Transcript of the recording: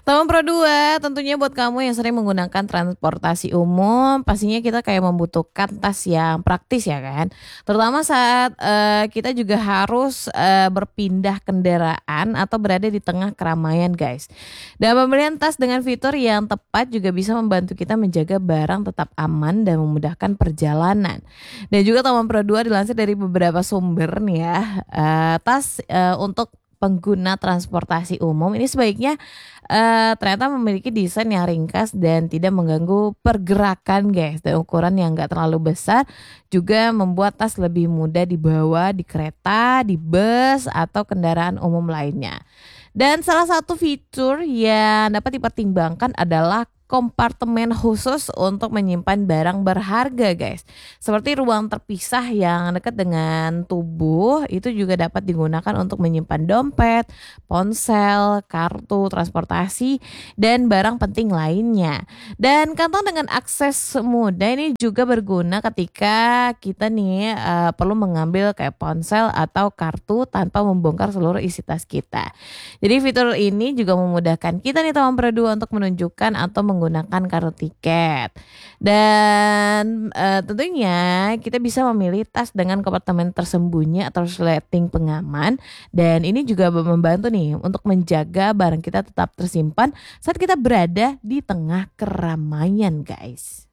Teman Pro 2, tentunya buat kamu yang sering menggunakan transportasi umum, pastinya kita kayak membutuhkan tas yang praktis ya kan. Terutama saat kita juga harus berpindah kendaraan atau berada di tengah keramaian guys. Dan pembelian tas dengan fitur yang tepat juga bisa membantu kita menjaga barang tetap aman dan memudahkan perjalanan. Dan juga Teman Pro 2 dilansir dari beberapa sumber nih ya, tas untuk pengguna transportasi umum ini sebaiknya ternyata memiliki desain yang ringkas dan tidak mengganggu pergerakan guys, dan ukuran yang enggak terlalu besar juga membuat tas lebih mudah dibawa di kereta, di bus atau kendaraan umum lainnya. Dan salah satu fitur yang dapat dipertimbangkan adalah kompartemen khusus untuk menyimpan barang berharga guys. Seperti ruang terpisah yang dekat dengan tubuh itu juga dapat digunakan untuk menyimpan dompet, ponsel, kartu transportasi, dan barang penting lainnya. Dan kantong dengan akses mudah ini juga berguna ketika kita nih perlu mengambil kayak ponsel atau kartu tanpa membongkar seluruh isi tas kita. Jadi fitur ini juga memudahkan kita nih teman Pro 2 untuk menunjukkan atau menggunakan kartu tiket. Dan tentunya kita bisa memilih tas dengan kompartemen tersembunyi atau resleting pengaman, dan ini juga membantu nih untuk menjaga barang kita tetap tersimpan saat kita berada di tengah keramaian guys.